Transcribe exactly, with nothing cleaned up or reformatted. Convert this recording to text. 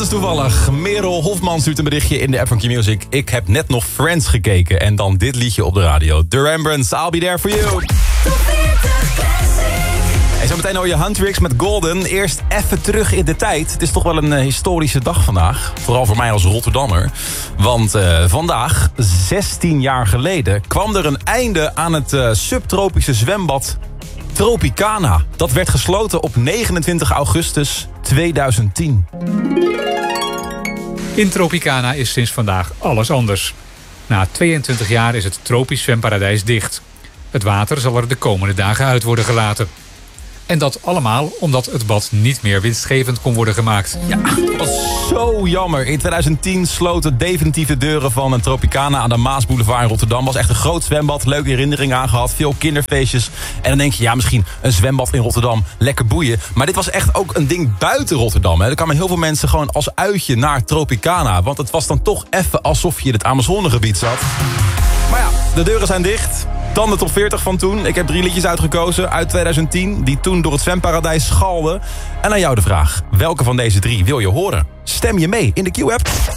toevallig. Merel Hofman stuurt een berichtje in de app van Q-Music. Ik heb net nog Friends gekeken en dan dit liedje op de radio. The Rembrandts, I'll be there for you. En zo meteen hoor je Huntrix met Golden. Eerst even terug in de tijd. Het is toch wel een uh, historische dag vandaag. Vooral voor mij als Rotterdammer. Want uh, vandaag, zestien jaar geleden, kwam er een einde aan het uh, subtropische zwembad Tropicana. Dat werd gesloten op negenentwintig augustus tweeduizend tien. In Tropicana is sinds vandaag alles anders. Na tweeëntwintig jaar is het tropisch zwemparadijs dicht. Het water zal er de komende dagen uit worden gelaten. En dat allemaal omdat het bad niet meer winstgevend kon worden gemaakt. Ja, dat was zo jammer. In tweeduizend tien sloten definitief de deuren van een Tropicana aan de Maasboulevard in Rotterdam. Was echt een groot zwembad, leuke herinneringen aan gehad, veel kinderfeestjes. En dan denk je, ja, misschien een zwembad in Rotterdam, lekker boeien. Maar dit was echt ook een ding buiten Rotterdam. Hè. Er kwamen heel veel mensen gewoon als uitje naar Tropicana. Want het was dan toch even alsof je in het Amazonegebied zat. Maar ja, de deuren zijn dicht. Dan de top veertig van toen. Ik heb drie liedjes uitgekozen uit tweeduizend tien... die toen door het zwemparadijs schalden. En aan jou de vraag. Welke van deze drie wil je horen? Stem je mee in de Q-app?